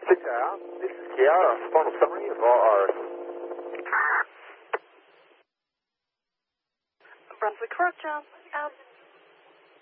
Tower, this is Kiara. Final summary of our Brunswick Roger,